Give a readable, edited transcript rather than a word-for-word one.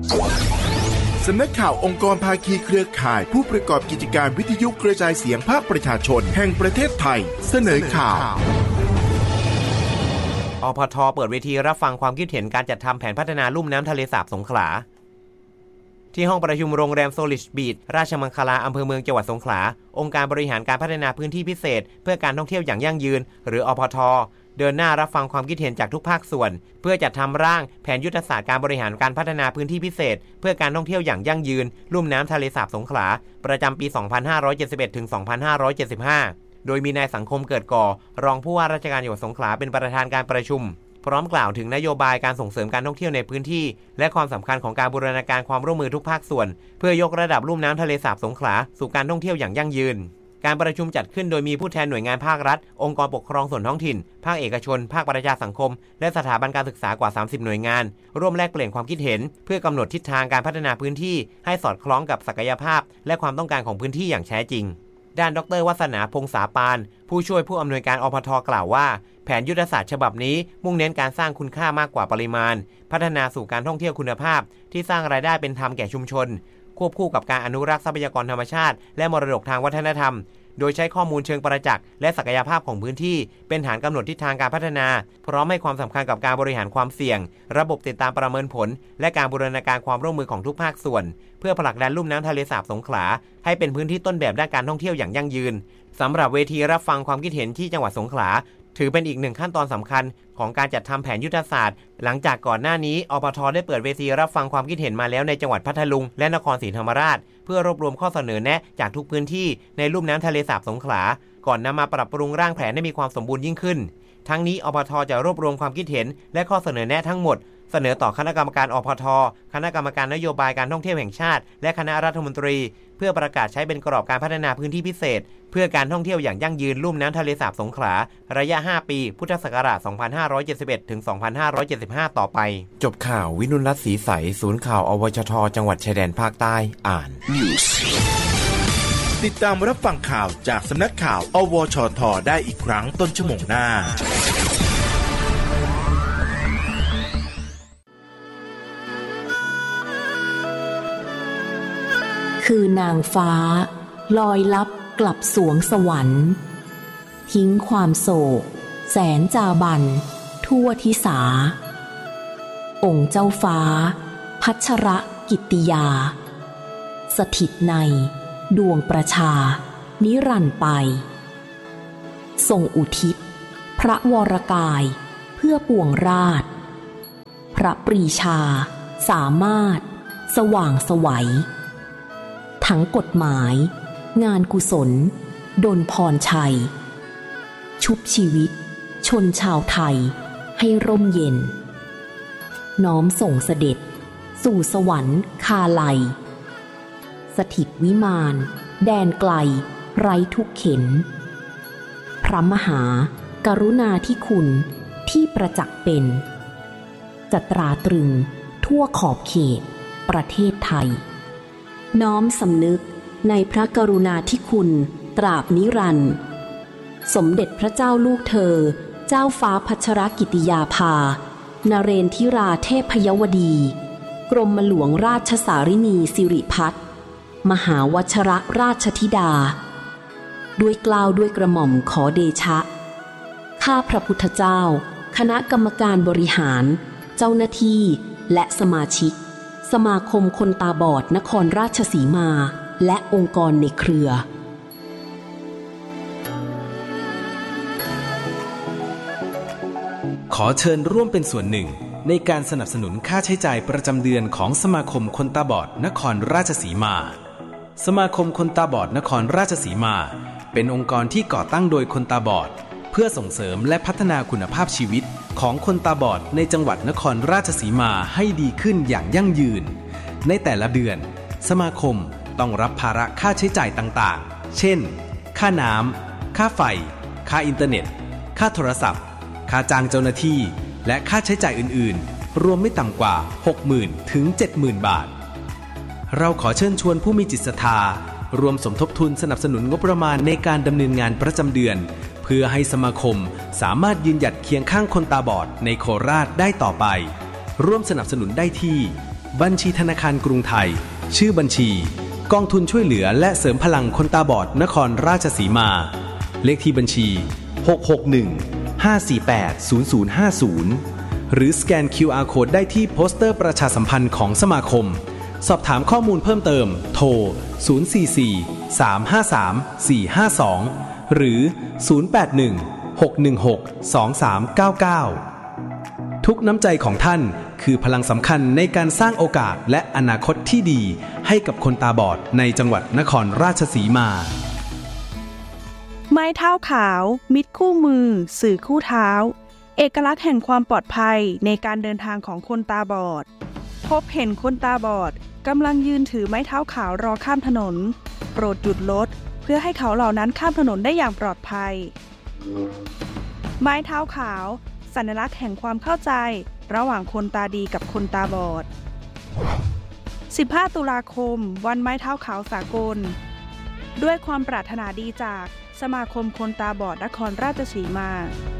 สำนักข่าวองค์กรภาคีเครือข่ายผู้ประกอบกิจการวิทยุกระจายเสียงภาคประชาชนแห่งประเทศไทยเสนอข่าวอพท.เปิดเวทีรับฟังความคิดเห็นการจัดทำแผนพัฒนาลุ่มน้ำทะเลสาบสงขลาที่ห้องประชุมโรงแรมโซลิชบีชราชมังคลาอำเภอเมืองจังหวัดสงขลาองค์การบริหารการพัฒนาพื้นที่พิเศษเพื่อการท่องเที่ยวอย่างยั่งยืนหรืออพท.เดินหน้ารับฟังความคิดเห็นจากทุกภาคส่วนเพื่อจัดทำร่างแผนยุทธศาสตร์การบริหารการพัฒนาพื้นที่พิเศษเพื่อการท่องเที่ยวอย่างยั่งยืนลุ่มน้ำทะเลสาบสงขลาประจำปี 2571 ถึง 2575 โดยมีนายสังคมเกิดก่อรองผู้ว่าราชการจังหวัดสงขลาเป็นประธานการประชุมพร้อมกล่าวถึงนโยบายการส่งเสริมการท่องเที่ยวในพื้นที่และความสำคัญของการบูรณาการความร่วมมือทุกภาคส่วนเพื่อยกระดับลุ่มน้ำทะเลสาบสงขลาสู่การท่องเที่ยวอย่างยั่งยืนการประชุมจัดขึ้นโดยมีผู้แทนหน่วยงานภาครัฐองค์กรปกครองส่วนท้องถิ่นภาคเอกชนภาคประชาสังคมและสถาบันการศึกษากว่า30หน่วยงานร่วมแลกเปลี่ยนความคิดเห็นเพื่อกำหนดทิศทางการพัฒนาพื้นที่ให้สอดคล้องกับศักยภาพและความต้องการของพื้นที่อย่างแท้จริงด้านดร.วัฒนาพงษาปานผู้ช่วยผู้อำนวยการอพท.กล่าวว่าแผนยุทธศาสตร์ฉบับนี้มุ่งเน้นการสร้างคุณค่ามากกว่าปริมาณพัฒนาสู่การท่องเที่ยวคุณภาพที่สร้างรายได้เป็นธรรมแก่ชุมชนควบคู่กับการอนุรักษ์ทรัพยากรธรรมชาติและมรดกทางวัฒนธรรมโดยใช้ข้อมูลเชิงประจักษ์และศักยภาพของพื้นที่เป็นฐานกำหนดทิศทางการพัฒนาพร้อมให้ความสำคัญกับการบริหารความเสี่ยงระบบติดตามประเมินผลและการบูรณาการความร่วมมือของทุกภาคส่วนเพื่อผลักดันลุ่มน้ำทะเลสาบสงขลาให้เป็นพื้นที่ต้นแบบด้านการท่องเที่ยวอย่างยั่งยืนสำหรับเวทีรับฟังความคิดเห็นที่จังหวัดสงขลาถือเป็นอีกหนึ่งขั้นตอนสำคัญของการจัดทำแผนยุทธศาสตร์หลังจากก่อนหน้านี้อปท.ได้เปิดเวทีรับฟังความคิดเห็นมาแล้วในจังหวัดพัทลุงและนครศรีธรรมราชเพื่อรวบรวมข้อเสนอแนะจากทุกพื้นที่ในลุ่มน้ำทะเลสาบสงขลาก่อนนำมาปรับปรุงร่างแผนให้มีความสมบูรณ์ยิ่งขึ้นทั้งนี้อปท.จะรวบรวมความคิดเห็นและข้อเสนอแนะทั้งหมดเสนอต่อคณะกรรมการอพท.คณะกรรมการนโยบายการท่องเที่ยวแห่งชาติและคณะรัฐมนตรีเพื่อประกาศใช้เป็นกรอบการพัฒนาพื้นที่พิเศษเพื่อการท่องเที่ยวอย่างยั่งยืนลุ่มน้ำทะเลสาบสงขลาระยะ5ปีพุทธศักราช2571ถึง2575ต่อไปจบข่าววินุลรัตน์ศรีใสศูนย์ข่าวอวชทจังหวัดชายแดนภาคใต้อ่าน News ติดตามรับฟังข่าวจากสำนักข่าวอวชทได้อีกครั้งต้นชั่วโมงหน้าคือนางฟ้าลอยลับกลับสวงสวรรค์ทิ้งความโศกแสนจาบันทั่วทิสาองค์เจ้าฟ้าพัชรกิตติยาสถิตในดวงประชานิรันดร์ไปทรงอุทิศพระวรกายเพื่อปวงราชพระปรีชาสามารถสว่างไสวทั้งกฎหมายงานกุศลดลพรชัยชุบชีวิตชนชาวไทยให้ร่มเย็นน้อมส่งเสด็จสู่สวรรค์คาไลสถิตวิมานแดนไกลไร้ทุกเข็ญพระมหากรุณาธิคุณที่ประจักษ์เป็นจะตราตรึงทั่วขอบเขตประเทศไทยน้อมสำนึกในพระกรุณาธิคุณตราบนิรันดร์สมเด็จพระเจ้าลูกเธอเจ้าฟ้าพัชรกิติยาภานเรนทิราเทพยวดีกรมหลวงราชสารินีสิริพัฒน์มหาวชรราชธิดาด้วยเกล้าด้วยกระหม่อมขอเดชะข้าพระพุทธเจ้าคณะกรรมการบริหารเจ้าหน้าที่และสมาชิกสมาคมคนตาบอดนครราชสีมาและองค์กรในเครือขอเชิญร่วมเป็นส่วนหนึ่งในการสนับสนุนค่าใช้จ่ายประจำเดือนของสมาคมคนตาบอดนครราชสีมาสมาคมคนตาบอดนครราชสีมาเป็นองค์กรที่ก่อตั้งโดยคนตาบอดเพื่อส่งเสริมและพัฒนาคุณภาพชีวิตของคนตาบอดในจังหวัดนครราชสีมาให้ดีขึ้นอย่างยั่งยืนในแต่ละเดือนสมาคมต้องรับภาระค่าใช้จ่ายต่างๆเช่นค่าน้ำค่าไฟค่าอินเทอร์เน็ตค่าโทรศัพท์ค่าจ้างเจ้าหน้าที่และค่าใช้จ่ายอื่นๆรวมไม่ต่ำกว่า 60,000 ถึง 70,000 บาทเราขอเชิญชวนผู้มีจิตศรัทธารวมสมทบทุนสนับสนุนงบประมาณในการดำเนินงานประจำเดือนเพื่อให้สมาคมสามารถยืนหยัดเคียงข้างคนตาบอดในโคราชได้ต่อไปร่วมสนับสนุนได้ที่บัญชีธนาคารกรุงไทยชื่อบัญชีกองทุนช่วยเหลือและเสริมพลังคนตาบอดนครราชสีมาเลขที่บัญชี661-548-0050หรือสแกน QR Code ได้ที่โปสเตอร์ประชาสัมพันธ์ของสมาคมสอบถามข้อมูลเพิ่มเติมโทร044-353-452หรือ081-616-2399ทุกน้ำใจของท่านคือพลังสำคัญในการสร้างโอกาสและอนาคตที่ดีให้กับคนตาบอดในจังหวัดนครราชสีมาไม้เท้าขาวมิตรคู่มือสื่อคู่เท้าเอกลักษณ์แห่งความปลอดภัยในการเดินทางของคนตาบอดพบเห็นคนตาบอดกำลังยืนถือไม้เท้าขาวรอข้ามถนนโปรดหยุดรถเพื่อให้เขาเหล่านั้นข้ามถนนได้อย่างปลอดภัยไม้เท้าขาวสัญลักษณ์แห่งความเข้าใจระหว่างคนตาดีกับคนตาบอด15 ตุลาคมวันไม้เท้าขาวสากลด้วยความปรารถนาดีจากสมาคมคนตาบอดนครราชสีมา